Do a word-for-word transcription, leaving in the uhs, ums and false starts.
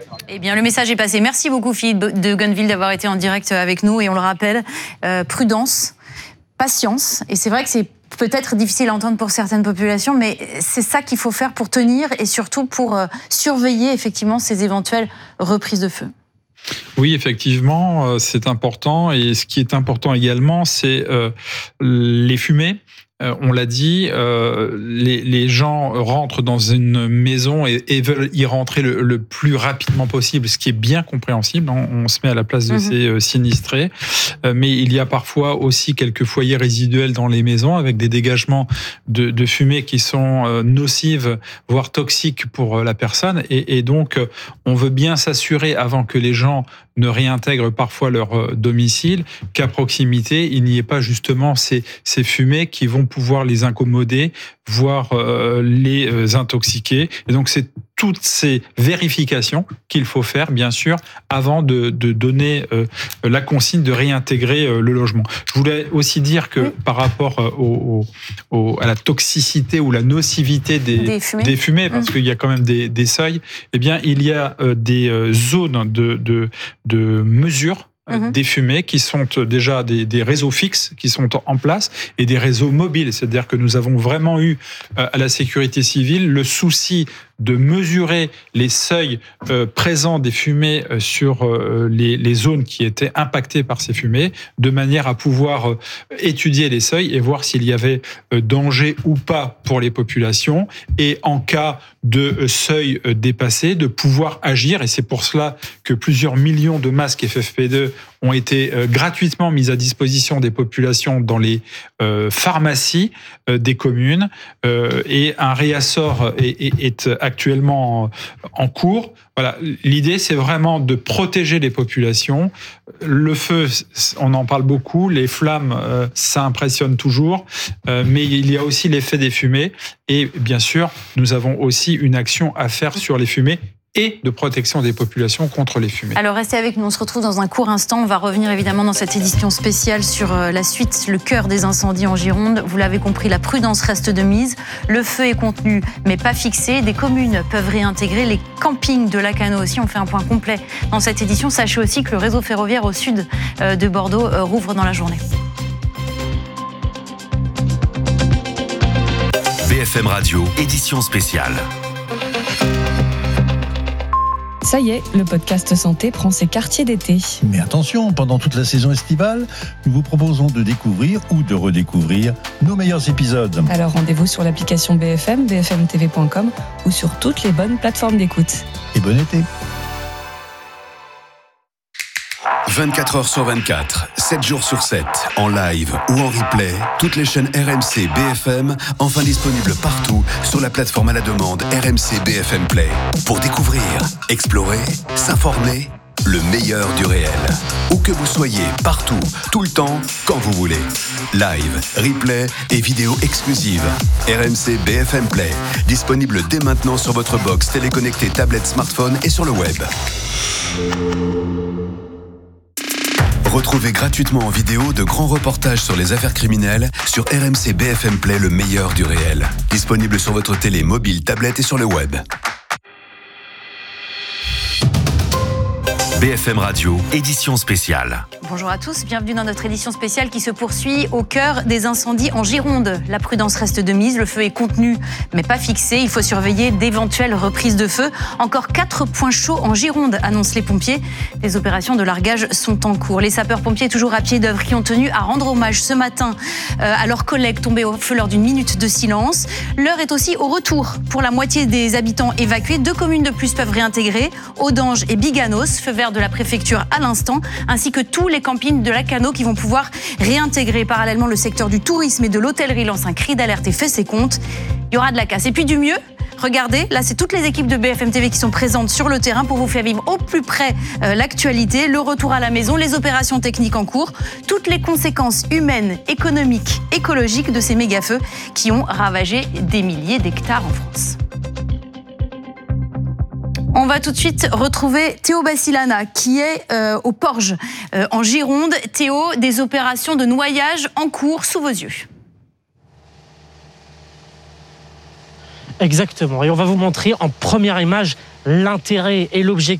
Eh bien, le message est passé. Merci beaucoup, Philippe de Gonneville, d'avoir été en direct avec nous. Et on le rappelle, euh, prudence, patience. Et c'est vrai que c'est peut-être difficile à entendre pour certaines populations, mais c'est ça qu'il faut faire pour tenir et surtout pour euh, surveiller effectivement ces éventuelles reprises de feu. Oui, effectivement, c'est important. Et ce qui est important également, c'est euh, les fumées. Euh, on l'a dit, euh, les, les gens rentrent dans une maison et, et veulent y rentrer le, le plus rapidement possible, ce qui est bien compréhensible. On, on se met à la place de mmh. ces euh, sinistrés. Euh, mais il y a parfois aussi quelques foyers résiduels dans les maisons avec des dégagements de, de fumée qui sont euh, nocives, voire toxiques pour la personne. Et, et donc, on veut bien s'assurer, avant que les gens ne réintègrent parfois leur domicile, qu'à proximité, il n'y ait pas justement ces, ces fumées qui vont pouvoir les incommoder, voire euh, les intoxiquer. Et donc, c'est toutes ces vérifications qu'il faut faire, bien sûr, avant de, de donner euh, la consigne de réintégrer euh, le logement. Je voulais aussi dire que oui. par rapport au, au, à la toxicité ou la nocivité des, des fumées, des fumées parce mmh. qu'il y a quand même des, des seuils, eh bien, il y a euh, des zones de, de, de mesure Mmh. des fumées qui sont déjà des, des réseaux fixes qui sont en place et des réseaux mobiles. C'est-à-dire que nous avons vraiment eu euh, à la sécurité civile le souci de mesurer les seuils euh, présents des fumées euh, sur euh, les, les zones qui étaient impactées par ces fumées, de manière à pouvoir euh, étudier les seuils et voir s'il y avait euh, danger ou pas pour les populations, et en cas de euh, seuil euh, dépassé, de pouvoir agir. Et c'est pour cela que plusieurs millions de masques F F P deux ont été euh, gratuitement mis à disposition des populations dans les euh, pharmacies euh, des communes, euh, et un réassort est, est, est actuellement en, en cours. Voilà, l'idée, c'est vraiment de protéger les populations. Le feu, on en parle beaucoup, les flammes, euh, ça impressionne toujours, euh, mais il y a aussi l'effet des fumées, et bien sûr, nous avons aussi une action à faire sur les fumées et de protection des populations contre les fumées. Alors restez avec nous, on se retrouve dans un court instant. On va revenir évidemment dans cette édition spéciale sur la suite, le cœur des incendies en Gironde. Vous l'avez compris, la prudence reste de mise. Le feu est contenu mais pas fixé. Des communes peuvent réintégrer, les campings de Lacanau aussi. On fait un point complet dans cette édition. Sachez aussi que le réseau ferroviaire au sud de Bordeaux rouvre dans la journée. B F M Radio, édition spéciale. Ça y est, le podcast santé prend ses quartiers d'été. Mais attention, pendant toute la saison estivale, nous vous proposons de découvrir ou de redécouvrir nos meilleurs épisodes. Alors rendez-vous sur l'application B F M, b f m t v point com ou sur toutes les bonnes plateformes d'écoute. Et bon été. vingt-quatre heures sur vingt-quatre, sept jours sur sept, en live ou en replay, toutes les chaînes R M C B F M, enfin disponibles partout sur la plateforme à la demande R M C B F M Play. Pour découvrir, explorer, s'informer, le meilleur du réel. Où que vous soyez, partout, tout le temps, quand vous voulez. Live, replay et vidéos exclusives. R M C B F M Play, disponible dès maintenant sur votre box téléconnectée, tablette, smartphone et sur le web. Retrouvez gratuitement en vidéo de grands reportages sur les affaires criminelles sur R M C B F M Play, le meilleur du réel. Disponible sur votre télé, mobile, tablette et sur le web. B F M Radio, édition spéciale. Bonjour à tous, bienvenue dans notre édition spéciale qui se poursuit au cœur des incendies en Gironde. La prudence reste de mise, le feu est contenu mais pas fixé. Il faut surveiller d'éventuelles reprises de feu. Encore quatre points chauds en Gironde, annoncent les pompiers. Des opérations de largage sont en cours. Les sapeurs-pompiers, toujours à pied d'œuvre, qui ont tenu à rendre hommage ce matin euh, à leurs collègues tombés au feu lors d'une minute de silence. L'heure est aussi au retour. Pour la moitié des habitants évacués, deux communes de plus peuvent réintégrer, Audange et Biganos, feu vert de la préfecture à l'instant, ainsi que tous les campings de Lacanau qui vont pouvoir réintégrer. Parallèlement, le secteur du tourisme et de l'hôtellerie lance un cri d'alerte et fait ses comptes. Il y aura de la casse. Et puis du mieux, regardez, là c'est toutes les équipes de B F M T V qui sont présentes sur le terrain pour vous faire vivre au plus près euh, l'actualité, le retour à la maison, les opérations techniques en cours, toutes les conséquences humaines, économiques, écologiques de ces méga-feux qui ont ravagé des milliers d'hectares en France. On va tout de suite retrouver Théo Bassilana qui est euh, au Porge euh, en Gironde. Théo, des opérations de noyage en cours sous vos yeux. Exactement. Et on va vous montrer en première image l'intérêt et l'objectif